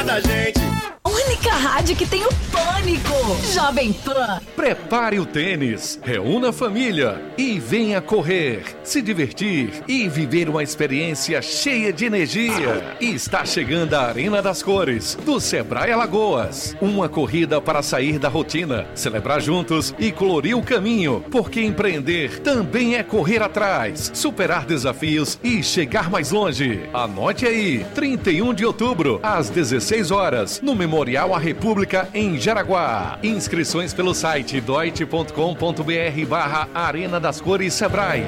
da gente. Única rádio que tem o pânico. Jovem Pan. Prepare o tênis, reúna a família e venha correr, se divertir e viver uma experiência cheia de energia. E está chegando a Arena das Cores, do Sebrae Alagoas. Uma corrida para sair da rotina, celebrar juntos e colorir o caminho, porque empreender também é correr atrás, superar desafios e chegar mais longe. Anote aí, 31 de outubro, às 16 horas, no Memorial à República, em Jaraguá. Inscrições pelo site doit.com.br/Arena das Cores Sebrae.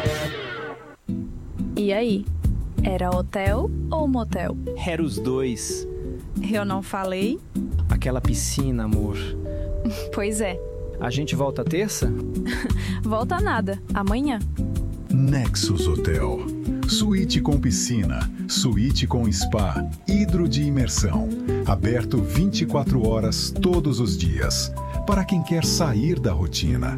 E aí, era hotel ou motel? Era os dois. Eu não falei? Aquela piscina, amor. Pois é. A gente volta terça? Volta nada, amanhã. Nexus Hotel. Suíte com piscina, suíte com spa, hidro de imersão. Aberto 24 horas todos os dias. Para quem quer sair da rotina.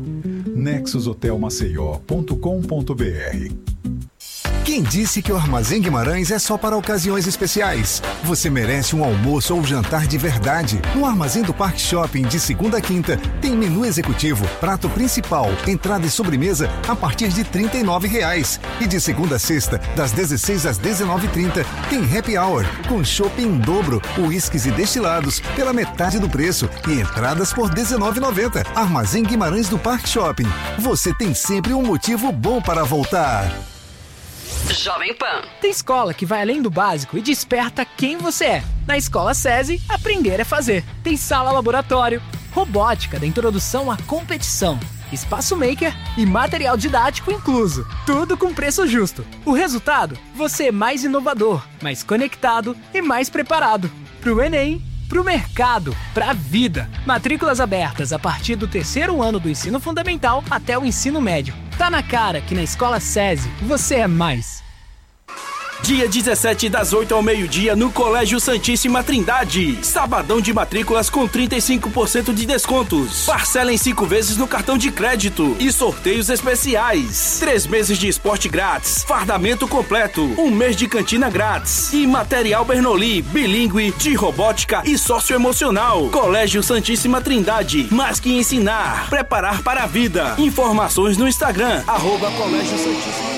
nexushotelmaceió.com.br. Quem disse que o Armazém Guimarães é só para ocasiões especiais? Você merece um almoço ou jantar de verdade. No Armazém do Parque Shopping, de segunda a quinta, tem menu executivo, prato principal, entrada e sobremesa a partir de R$ 39,00. E de segunda a sexta, das 16 às 19h30, tem happy hour, com chopp em dobro, uísques e destilados pela metade do preço e entradas por R$ 19,90. Armazém Guimarães do Parque Shopping. Você tem sempre um motivo bom para voltar. Jovem Pan. Tem escola que vai além do básico e desperta quem você é. Na Escola SESI, aprender é fazer. Tem sala laboratório, robótica da introdução à competição, espaço maker e material didático incluso. Tudo com preço justo. O resultado? Você é mais inovador, mais conectado e mais preparado. Pro Enem, pro mercado, pra vida. Matrículas abertas a partir do 3º ano do ensino fundamental até o ensino médio. Tá na cara que na Escola SESI você é mais. Dia 17, das 8 ao meio-dia, no Colégio Santíssima Trindade. Sabadão de matrículas com 35% de descontos. Parcela em 5 vezes no cartão de crédito. E sorteios especiais. 3 meses de esporte grátis. Fardamento completo. 1 mês de cantina grátis. E material Bernoulli, bilíngue, de robótica e socioemocional. Colégio Santíssima Trindade. Mais que ensinar, preparar para a vida. Informações no Instagram, @Colégio Santíssima.